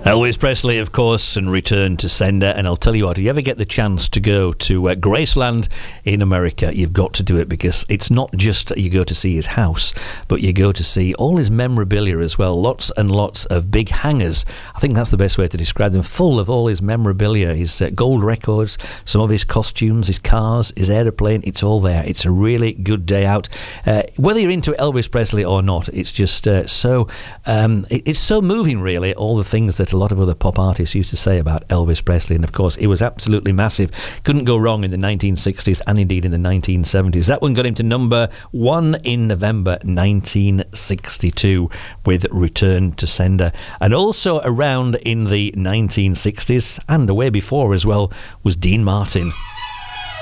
Elvis Presley, of course, and Return to Sender. And I'll tell you what, if you ever get the chance to go to Graceland in America, you've got to do it, because it's not just you go to see his house, but you go to see all his memorabilia as well. Lots and lots of big hangers. I think that's the best way to describe them, full of all his memorabilia, his gold records, some of his costumes, his cars, his aeroplane. It's all there. It's a really good day out. Whether you're into Elvis Presley or not, it's just it's so moving, really, all the things that a lot of other pop artists used to say about Elvis Presley. And of course, it was absolutely massive. Couldn't go wrong in the 1960s and indeed in the 1970s. That one got him to number 1 in November 1962 with Return to Sender. And also around in the 1960s and way before as well was Dean Martin.